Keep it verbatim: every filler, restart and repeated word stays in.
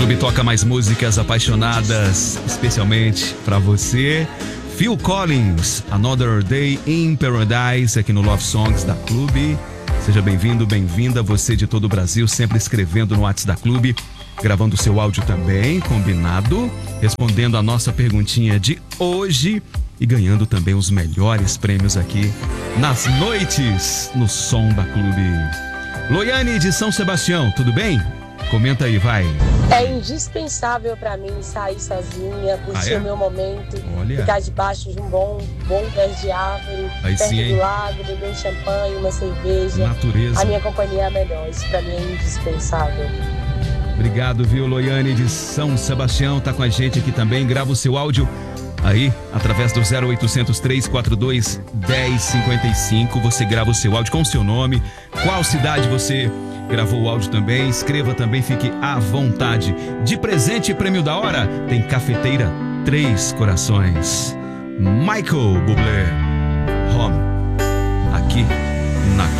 Clube toca mais músicas apaixonadas, especialmente pra você. Phil Collins, Another Day in Paradise, aqui no Love Songs da Clube. Seja bem-vindo, bem-vinda, você de todo o Brasil, sempre escrevendo no WhatsApp da Clube, gravando seu áudio também, combinado, respondendo a nossa perguntinha de hoje e ganhando também os melhores prêmios aqui nas noites no Som da Clube. Loiane de São Sebastião, tudo bem? Comenta aí, vai. É indispensável pra mim sair sozinha, curtir ah, é? o meu momento, Olha. ficar debaixo de um bom, bom pé de árvore, aí perto sim, do lago, beber um champanhe, uma cerveja. Natureza. A minha companhia é a melhor, isso pra mim é indispensável. Obrigado, viu, Loiane de São Sebastião, tá com a gente aqui também. Grava o seu áudio aí, através do zero oitocentos, três quatro dois, um zero cinco cinco. Você grava o seu áudio com o seu nome, qual cidade você gravou o áudio também. Escreva também, fique à vontade. De presente, prêmio da hora, tem cafeteira Três Corações. Michael Bublé.